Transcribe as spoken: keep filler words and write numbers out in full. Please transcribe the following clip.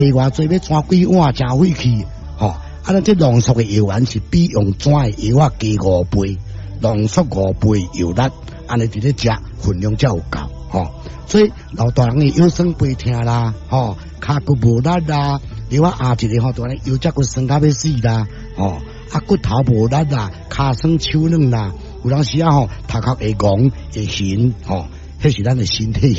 另外做要抓几碗真费气，吼、哦，啊，咱这浓缩的药丸是比用怎的药啊加五倍，浓缩五倍药力，安尼伫咧食分量才有够，吼、哦。所以老大人的腰酸背痛啦，吼、哦，骹骨无力啦，另外下一个吼，当然腰脊骨酸到要死啦，吼、哦，啊骨头无力啦，骹酸手软啦，有当时啊吼，头壳会戆会晕，吼、哦，迄是咱的身体